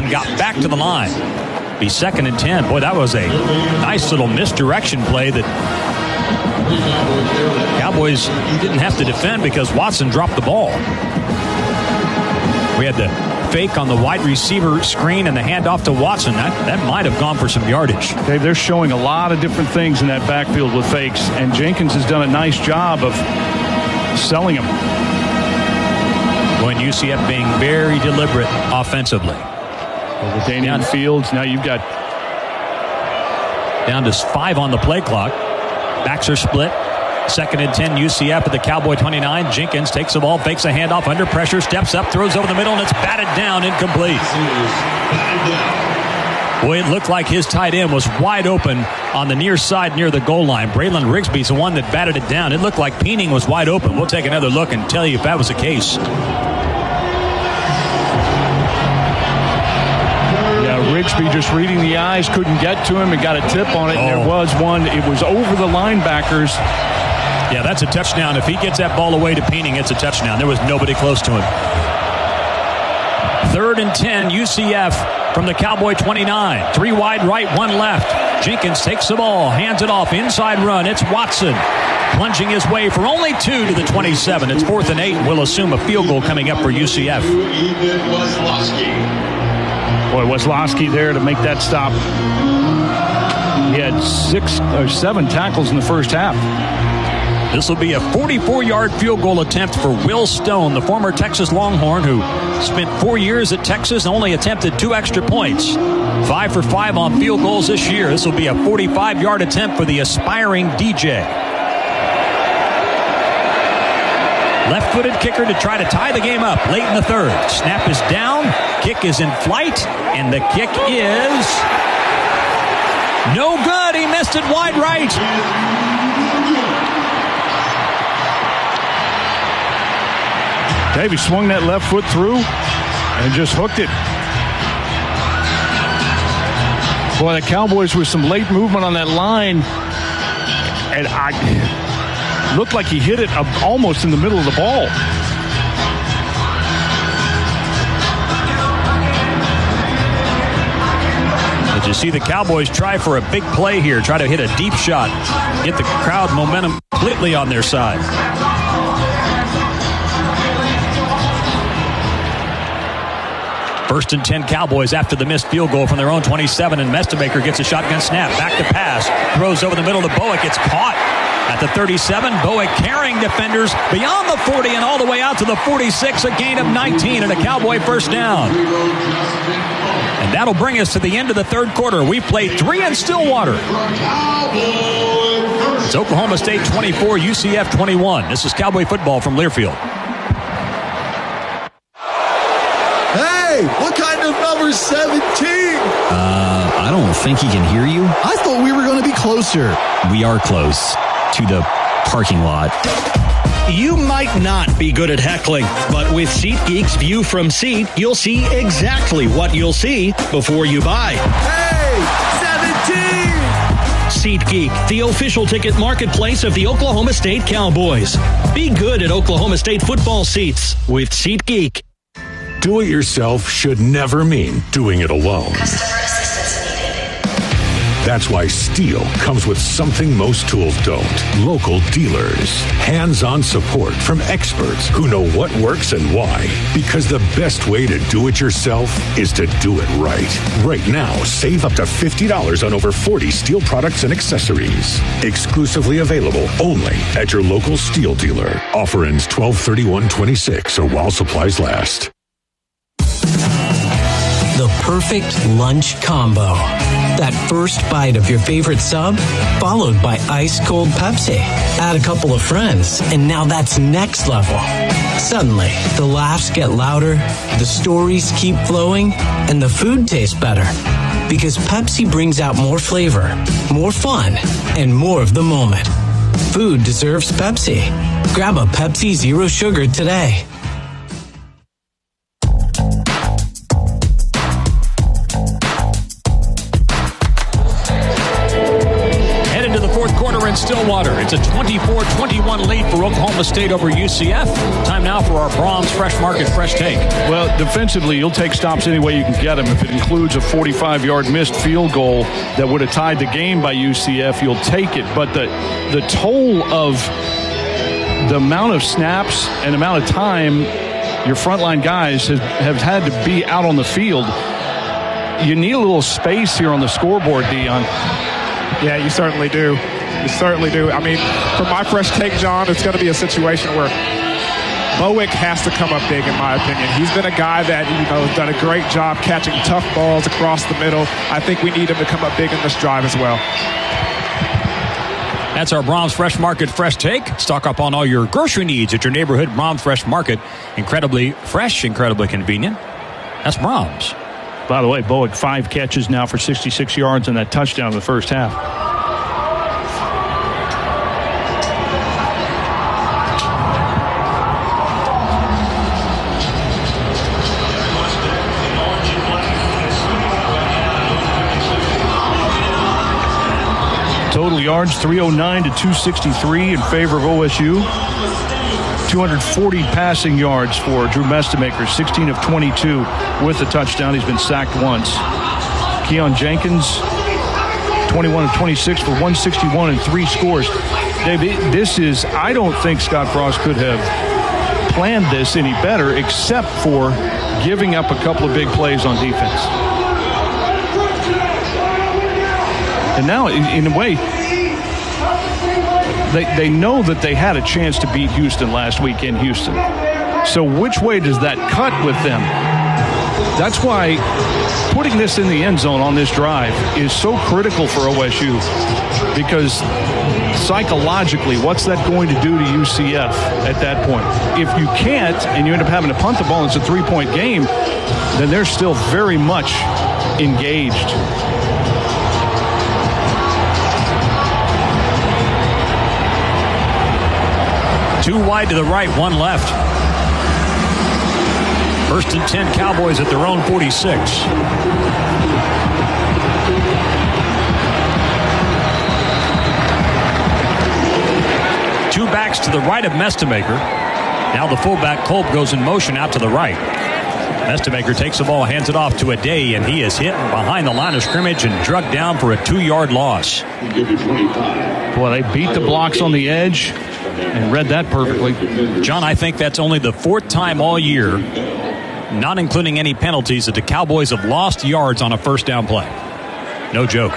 and got back to the line. Be 2nd and 10. Boy, that was a nice little misdirection play that Cowboys didn't have to defend because Watson dropped the ball. We had the fake on the wide receiver screen and the handoff to Watson. That might have gone for some yardage. Dave, they're showing a lot of different things in that backfield with fakes, and Jenkins has done a nice job of selling them. When UCF being very deliberate offensively. With Damian Fields, now you've got down to 5 on the play clock. Backs are split. 2nd and 10, UCF at the Cowboy 29. Jenkins takes the ball, fakes a handoff under pressure, steps up, throws over the middle, and it's batted down, incomplete. Boy, it looked like his tight end was wide open on the near side near the goal line. Braylon Rigsby's the one that batted it down. It looked like Peening was wide open. We'll take another look and tell you if that was the case. Rigsby just reading the eyes, couldn't get to him and got a tip on it. And there was one. It was over the linebackers. Yeah, that's a touchdown. If he gets that ball away to Peening, it's a touchdown. There was nobody close to him. 3rd and 10, UCF from the Cowboy 29. 3 wide right, 1 left. Jenkins takes the ball, hands it off, inside run. It's Watson plunging his way for only 2 to the 27. It's 4th and 8. We'll assume a field goal coming up for UCF. Boy, Wesloski there to make that stop. He had 6 or 7 tackles in the first half. This will be a 44-yard field goal attempt for Will Stone, the former Texas Longhorn who spent 4 years at Texas and only attempted 2 extra points. 5 for 5 on field goals this year. This will be a 45-yard attempt for the aspiring DJ. Left-footed kicker to try to tie the game up late in the 3rd. Snap is down. Kick is in flight. And the kick is no good. He missed it wide right. Dave, he swung that left foot through and just hooked it. Boy, the Cowboys with some late movement on that line. And looked like he hit it almost in the middle of the ball. Did you see the Cowboys try for a big play here, try to hit a deep shot, get the crowd momentum completely on their side? First and 10 Cowboys after the missed field goal from their own 27, and Mestemaker gets a shotgun snap. Back to pass. Throws over the middle to Bowick. It's caught at the 37. Bowick carrying defenders beyond the 40 and all the way out to the 46. A gain of 19 and a Cowboy first down. And that'll bring us to the end of the 3rd quarter. We've played 3 in Stillwater. It's Oklahoma State 24, UCF 21. This is Cowboy football from Learfield. Hey, what kind of number 17? I don't think he can hear you. I thought we were going to be closer. We are close to the parking lot. You might not be good at heckling, but with SeatGeek's View from Seat, you'll see exactly what you'll see before you buy. Hey, 17! SeatGeek, the official ticket marketplace of the Oklahoma State Cowboys. Be good at Oklahoma State football seats with SeatGeek. Do-it-yourself should never mean doing it alone. Customer assistance needed. That's why Steel comes with something most tools don't. Local dealers. Hands-on support from experts who know what works and why. Because the best way to do it yourself is to do it right. Right now, save up to $50 on over 40 Steel products and accessories. Exclusively available only at your local Steel dealer. Offer ends 12/31/26 or while supplies last. The perfect lunch combo. That first bite of your favorite sub, followed by ice-cold Pepsi. Add a couple of friends, and now that's next level. Suddenly, the laughs get louder, the stories keep flowing, and the food tastes better. Because Pepsi brings out more flavor, more fun, and more of the moment. Food deserves Pepsi. Grab a Pepsi Zero Sugar today. Stillwater. It's a 24-21 lead for Oklahoma State over UCF. Time now for our Brahms Fresh Market Fresh Take. Well, defensively, you'll take stops any way you can get them. If it includes a 45-yard missed field goal that would have tied the game by UCF, you'll take it. But the toll of the amount of snaps and amount of time your frontline guys have had to be out on the field, you need a little space here on the scoreboard, Dion. Yeah, you certainly do. You certainly do. I mean, for my fresh take, John, it's going to be a situation where Bowick has to come up big, in my opinion. He's been a guy that, has done a great job catching tough balls across the middle. I think we need him to come up big in this drive as well. That's our Brahms Fresh Market Fresh Take. Stock up on all your grocery needs at your neighborhood Brahms Fresh Market. Incredibly fresh, incredibly convenient. That's Brahms. By the way, Bowick 5 catches now for 66 yards and that touchdown in the first half. Total yards 309 to 263 in favor of OSU. 240 passing yards for Drew Mestemaker, 16 of 22 with a touchdown. He's been sacked once. Keon Jenkins, 21 of 26 for 161 and 3 scores. Dave, I don't think Scott Frost could have planned this any better except for giving up a couple of big plays on defense. And now, in a way, they know that they had a chance to beat Houston last week in Houston. So which way does that cut with them? That's why putting this in the end zone on this drive is so critical for OSU, because psychologically, what's that going to do to UCF at that point? If you can't and you end up having to punt the ball and it's a 3-point game, then they're still very much engaged. Two wide to the right, one left. First and 10, Cowboys at their own 46. Two backs to the right of Mestemaker. Now the fullback, Kolb, goes in motion out to the right. Mestemaker takes the ball, hands it off to Adey, and he is hit behind the line of scrimmage and drugged down for a 2-yard loss. Boy, they beat the blocks on the edge and read that perfectly. John, I think that's only the 4th time all year, not including any penalties, that the Cowboys have lost yards on a first down play. No joke.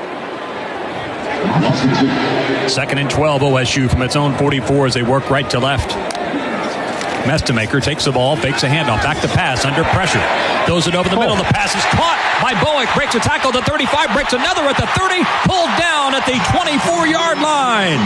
2nd and 12, OSU from its own 44 as they work right to left. Mestemaker takes the ball, fakes a handoff, back to pass, under pressure. Throws it over the middle. The pass is caught by Bowick. Breaks a tackle at the 35, breaks another at the 30, pulled down at the 24-yard line.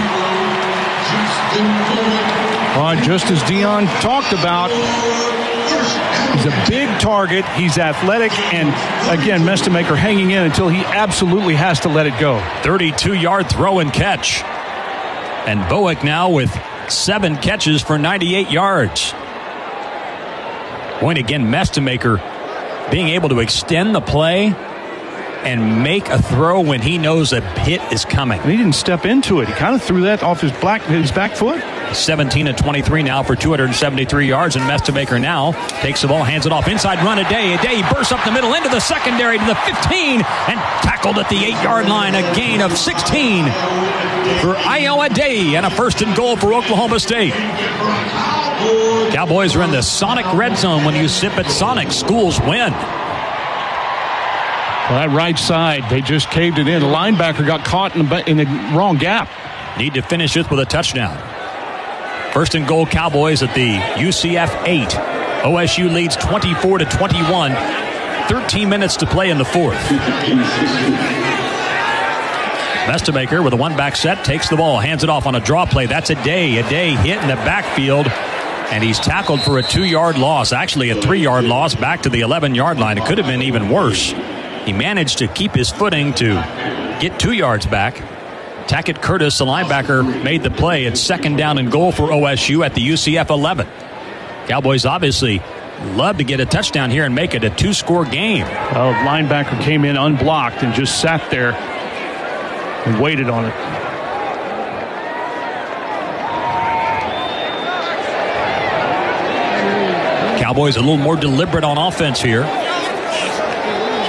Just as Dion talked about, he's a big target. He's athletic. And, again, Mestemaker hanging in until he absolutely has to let it go. 32-yard throw and catch. And Bowick now with 7 catches for 98 yards. Point again, Mestemaker being able to extend the play and make a throw when he knows a hit is coming. And he didn't step into it. He kind of threw that off his back foot. 17 of 23 now for 273 yards, and Mestemaker now takes the ball, hands it off inside, run Adey. Adey bursts up the middle into the secondary to the 15 and tackled at the 8-yard line. A gain of 16 for Ayo Adey and a 1st and goal for Oklahoma State. Cowboys are in the Sonic red zone. When you sip at Sonic, schools win. Well, that right side, they just caved it in. The linebacker got caught in the wrong gap. Need to finish this with a touchdown. 1st and goal, Cowboys at the UCF 8. OSU leads 24-21. 13 minutes to play in the 4th. Mestemaker with a one-back set takes the ball, hands it off on a draw play. That's Adey. Adey hit in the backfield, and he's tackled for a 2-yard loss. Actually, a 3-yard loss back to the 11-yard line. It could have been even worse. He managed to keep his footing to get 2 yards back. Tackett Curtis, the linebacker, made the play. It's 2nd down and goal for OSU at the UCF 11. Cowboys obviously love to get a touchdown here and make it a 2-score game. Well, linebacker came in unblocked and just sat there and waited on it. Cowboys a little more deliberate on offense here.